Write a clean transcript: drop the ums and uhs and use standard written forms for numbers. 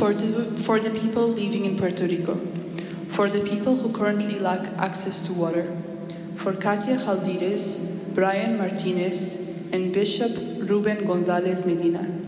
for the people living in Puerto Rico, for the people who currently lack access to water, for Katia Jaldires, Brian Martinez, and Bishop Ruben Gonzalez Medina,